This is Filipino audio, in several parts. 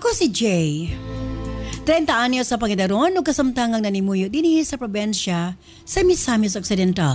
Ako si Jay. 30 anyos sa Pangidaron o kasamtangang nanimuyo dinhi sa probensya sa Misamis Occidental.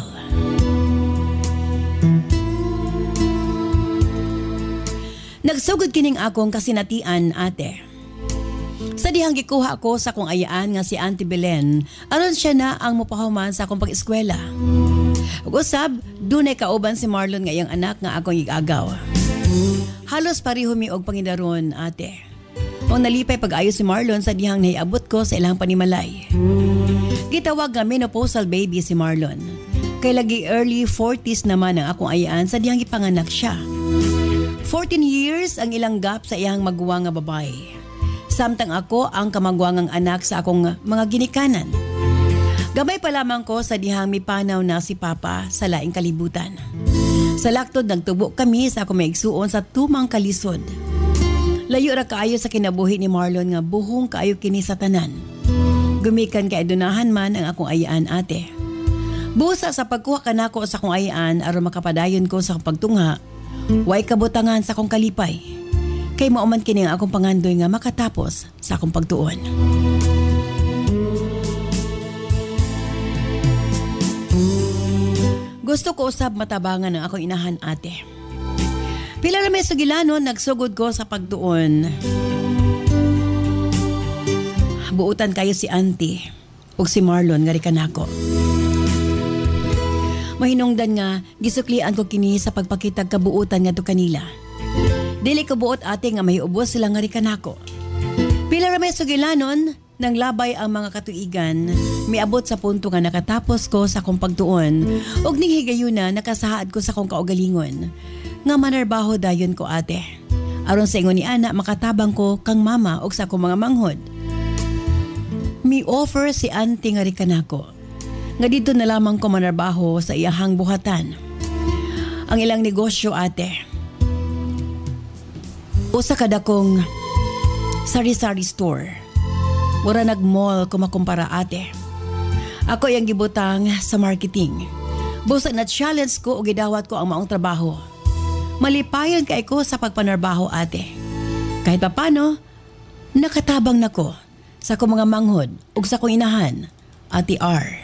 Nagsugod kining akong kasinatian, ate. Sa dihang gikuha ako sa kong ayaan nga si Auntie Belen, aron siya na ang mupahuman sa akong pag-eskwela. Ug usab, dunay kauban si Marlon nga iyang anak nga akong igagaw. Halos pareho mi og Pangidaron, ate. Ang nalipay pag-ayo si Marlon sa dihang naiabot ko sa ilang panimalay. Gitawag nga menopausal baby si Marlon. Kay lagi early 40s naman ang akong ayaan sa dihang ipanganak siya. 14 years ang ilang gap sa iyang maguwang nga babae. Samtang ako ang kamagwangang anak sa akong mga ginikanan. Gamay pa lamang ko sa dihang mipanaw na si Papa sa laing kalibutan. Sa laktod nagtubo kami sa akong maigsuon sa tumang kalisod. Layo ra kaayo sa kinabuhi ni Marlon nga buhong kaayo kini sa tanan. Gumikan kay adunahan man ang akong ayaan, ate. Busa sa pagkuha kanako sa akong ayaan aron makapadayon ko sa pagtungha, way kabutangan sa akong kalipay. Kay mao man kini ang akong pangandoy nga makatapos sa akong pagtuon. Gusto ko usab matabangan ang akong inahan, ate. Pila na may sugilanon, nagsugod ko sa pagtuon. Buutan kayo si Auntie ug si Marlon nga rikanako. Mahinungdan nga, gisuklian ko kini sa pagpakitag kabuutan nga to kanila. Dili ko buot, ate, nga may ubos sila nga rikanako. Pila na may sugilanon, nang labay ang mga katuigan, miabot sa punto nga nakatapos ko sa akong pagtuon ug ning higayuna nakasaad ko sa akong kaugalingon. Nga manarbaho dayon ko, ate. Aron sa ingon ni ana makatabang ko kang mama og sa akong mga manghod. Mi-offer si Auntie nga rikanako. Nga dito na lamang ko manarbaho sa iyahang buhatan. Ang ilang negosyo, ate. Usa kada kong sari-sari store. Wala nag-mall ko makumpara, ate. Ako yung gibutang sa marketing. Busa na challenge ko o gidawat ko ang maong trabaho. Malipayon kay ko sa pagpanarbaho, ate. Kahit papano, nakatabang na ko sa akong mga manghod ug sa akong inahan, Ate R.